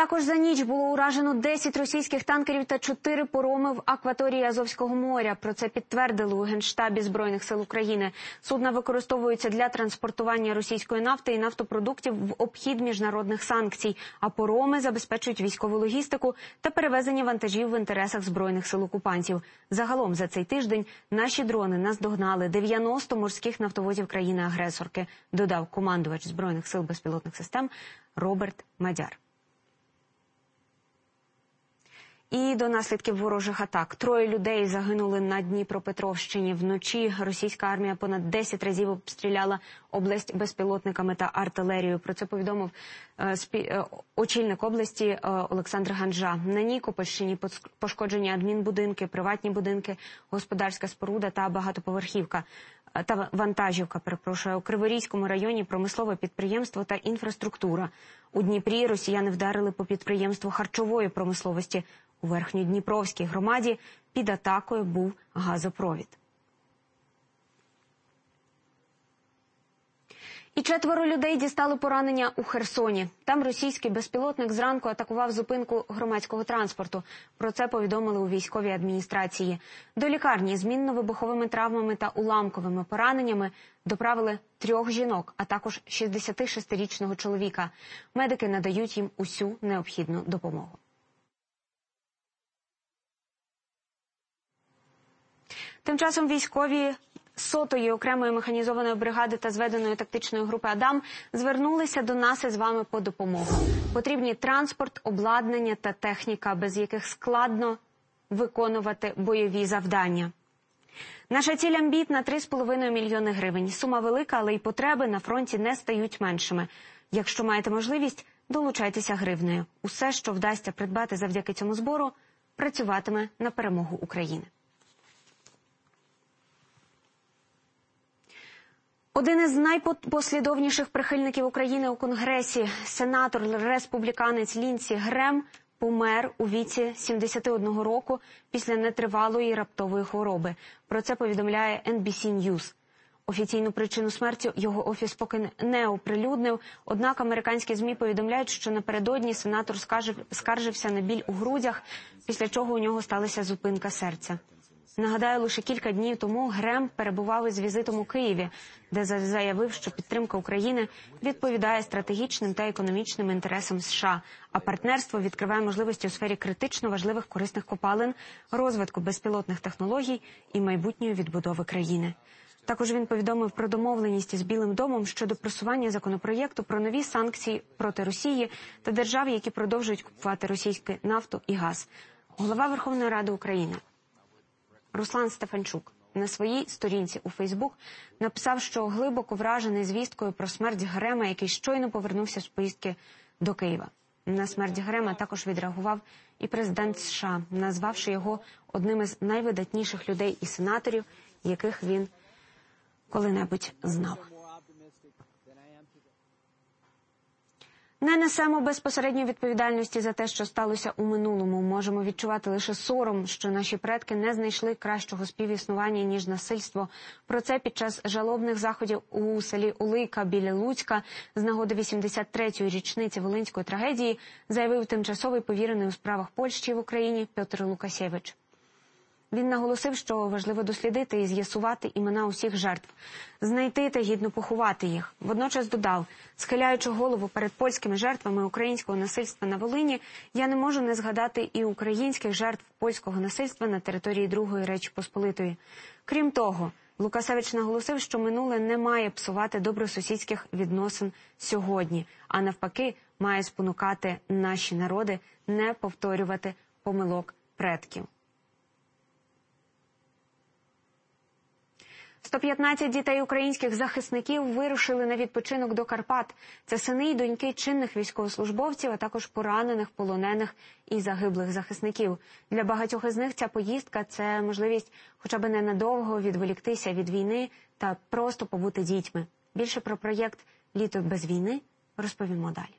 Також за ніч було уражено 10 російських танкерів та 4 пароми в акваторії Азовського моря. Про це підтвердили у Генштабі Збройних сил України. Судна використовуються для транспортування російської нафти і нафтопродуктів в обхід міжнародних санкцій, а пароми забезпечують військову логістику та перевезення вантажів в інтересах Збройних сил окупантів. Загалом за цей тиждень наші дрони наздогнали 90 морських нафтовозів країни-агресорки, додав командувач Збройних сил безпілотних систем Роберт Мадяр. І до наслідків ворожих атак. 3 людей загинули на Дніпропетровщині. Вночі російська армія понад 10 разів обстріляла область безпілотниками та артилерією. Про це повідомив очільник області Олександр Ганжа. На Нікопольщині пошкоджені адмінбудинки, приватні будинки, господарська споруда та багатоповерхівка. Та вантажівка, у Криворізькому районі промислове підприємство та інфраструктура. У Дніпрі росіяни вдарили по підприємству харчової промисловості. У Верхньодніпровській громаді під атакою був газопровід. І 4 людей дістали поранення у Херсоні. Там російський безпілотник зранку атакував зупинку громадського транспорту. Про це повідомили у військовій адміністрації. До лікарні з мінно-вибуховими травмами та уламковими пораненнями доправили 3 жінок, а також 66-річного чоловіка. Медики надають їм усю необхідну допомогу. Тим часом військові 100-ї окремої механізованої бригади та зведеної тактичної групи «Адам» звернулися до нас із вами по допомогу. Потрібні транспорт, обладнання та техніка, без яких складно виконувати бойові завдання. Наша ціль амбітна – 3,5 мільйони гривень. Сума велика, але й потреби на фронті не стають меншими. Якщо маєте можливість, долучайтеся гривнею. Усе, що вдасться придбати завдяки цьому збору, працюватиме на перемогу України. Один із найпослідовніших прихильників України у Конгресі, сенатор-республіканець Лінсі Грем, помер у віці 71 року після нетривалої раптової хвороби. Про це повідомляє NBC News. Офіційну причину смерті його офіс поки не оприлюднив, однак американські ЗМІ повідомляють, що напередодні сенатор скаржився на біль у грудях, після чого у нього сталася зупинка серця. Нагадаю, лише кілька днів тому Грем перебував із візитом у Києві, де заявив, що підтримка України відповідає стратегічним та економічним інтересам США, а партнерство відкриває можливості у сфері критично важливих корисних копалин, розвитку безпілотних технологій і майбутньої відбудови країни. Також він повідомив про домовленість із Білим домом щодо просування законопроєкту про нові санкції проти Росії та держав, які продовжують купувати російську нафту і газ. Голова Верховної Ради України Руслан Стефанчук на своїй сторінці у Фейсбук написав, що глибоко вражений звісткою про смерть Грема, який щойно повернувся з поїздки до Києва. На смерть Грема також відреагував і президент США, назвавши його одним із найвидатніших людей і сенаторів, яких він коли-небудь знав. Не несемо безпосередньої відповідальності за те, що сталося у минулому. Можемо відчувати лише сором, що наші предки не знайшли кращого співіснування, ніж насильство. Про це під час жалобних заходів у селі Улийка біля Луцька з нагоди 83-ї річниці Волинської трагедії заявив тимчасовий повірений у справах Польщі в Україні Петр Лукасєвич. Він наголосив, що важливо дослідити і з'ясувати імена усіх жертв, знайти та гідно поховати їх. Водночас додав, схиляючи голову перед польськими жертвами українського насильства на Волині, я не можу не згадати і українських жертв польського насильства на території Другої Речі Посполитої. Крім того, Лукасєвич наголосив, що минуле не має псувати добросусідських відносин сьогодні, а навпаки має спонукати наші народи не повторювати помилок предків. 115 дітей українських захисників вирушили на відпочинок до Карпат. Це сини й доньки чинних військовослужбовців, а також поранених, полонених і загиблих захисників. Для багатьох із них ця поїздка – це можливість хоча б ненадовго відволіктися від війни та просто побути дітьми. Більше про проєкт «Літо без війни» розповімо далі.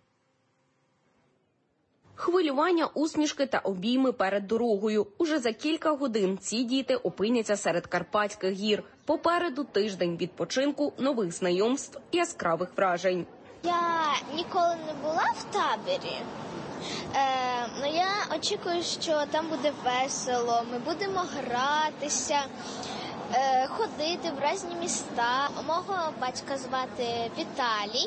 Хвилювання, усмішки та обійми перед дорогою. Уже за кілька годин ці діти опиняться серед Карпатських гір. Попереду тиждень відпочинку, нових знайомств, яскравих вражень. Я ніколи не була в таборі, але я очікую, що там буде весело, ми будемо гратися, ходити в різні міста. Мого батька звати Віталій.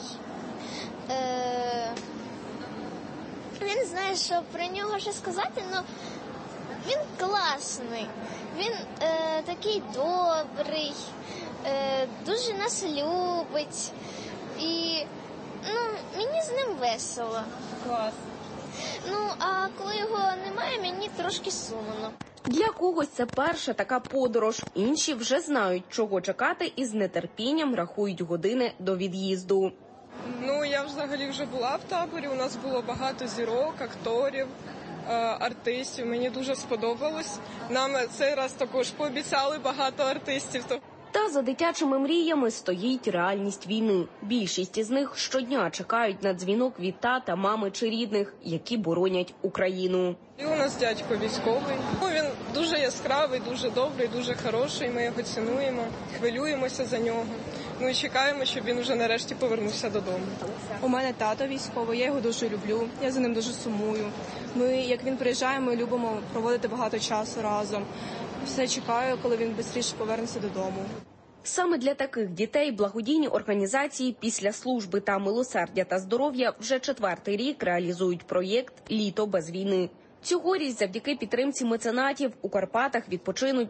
Він знає, що про нього ще сказати, але він класний, він такий добрий, дуже нас любить. І мені з ним весело. Клас. А коли його немає, мені трошки сумно. Для когось це перша така подорож. Інші вже знають, чого чекати, і з нетерпінням рахують години до від'їзду. Я взагалі вже була в таборі, у нас було багато зірок, акторів, артистів. Мені дуже сподобалось. Нам цей раз також пообіцяли багато артистів. Та за дитячими мріями стоїть реальність війни. Більшість із них щодня чекають на дзвінок від тата, мами чи рідних, які боронять Україну. І у нас дядько військовий. Він дуже яскравий, дуже добрий, дуже хороший. Ми його цінуємо, хвилюємося за нього. І чекаємо, щоб він вже нарешті повернувся додому. У мене тато військовий, я його дуже люблю, я за ним дуже сумую. Ми, як він приїжджає, ми любимо проводити багато часу разом. Все чекаю, коли він швидше повернеться додому. Саме для таких дітей благодійні організації «Після служби» та «Милосердя та здоров'я» вже 4-й рік реалізують проєкт «Літо без війни». Цьогоріч завдяки підтримці меценатів у Карпатах відпочинуть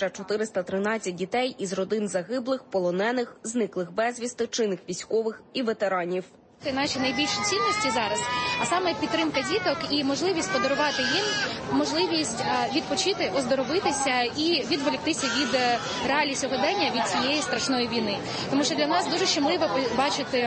1413 дітей із родин загиблих, полонених, зниклих безвісти, чинних військових і ветеранів. Наші найбільші цінності зараз, а саме підтримка діток і можливість подарувати їм можливість відпочити, оздоровитися і відволіктися від реалій сьогодення, від цієї страшної війни. Тому що для нас дуже щемливо бачити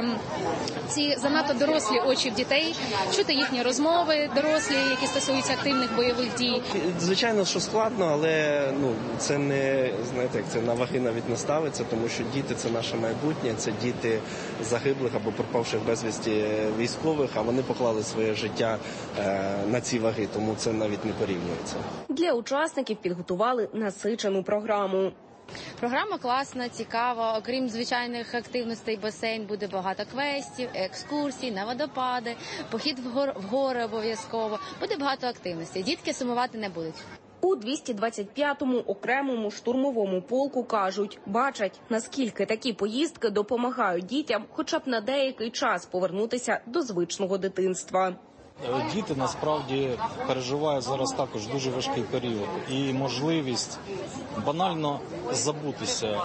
ці занадто дорослі очі в дітей, чути їхні розмови дорослі, які стосуються активних бойових дій. Звичайно, що складно, але це не, знаєте, як це на ваги навіть не ставиться, тому що діти – це наше майбутнє, це діти загиблих або пропавших безвісти військових, а вони поклали своє життя на ці ваги, тому це навіть не порівнюється. Для учасників підготували насичену програму. Програма класна, цікава. Окрім звичайних активностей, басейн, буде багато квестів, екскурсій, на водопади, похід в гори обов'язково. Буде багато активностей. Дітки сумувати не будуть. У 225-му окремому штурмовому полку кажуть, бачать, наскільки такі поїздки допомагають дітям хоча б на деякий час повернутися до звичного дитинства. Діти насправді переживають зараз також дуже важкий період. І можливість банально забутися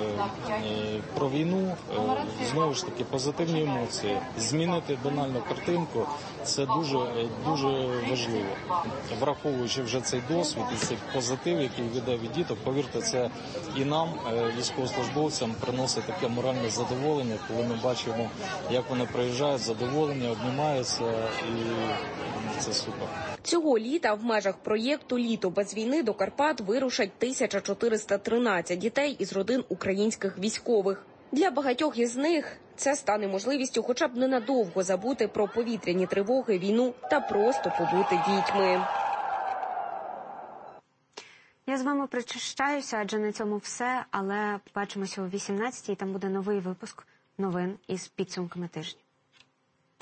про війну, знову ж таки позитивні емоції, змінити банальну картинку – це дуже важливо. Враховуючи вже цей досвід і цей позитив, який йде від діток, повірте, це і нам, військовослужбовцям, приносить таке моральне задоволення, коли ми бачимо, як вони приїжджають, задоволення, обнімаються і це супер. Цього літа в межах проєкту «Літо без війни» до Карпат вирушать 1413 дітей із родин українських військових. Для багатьох із них це стане можливістю хоча б ненадовго забути про повітряні тривоги, війну та просто побути дітьми. Я з вами прощаюся, адже на цьому все, але побачимося о 18-й, там буде новий випуск новин із підсумками тижня.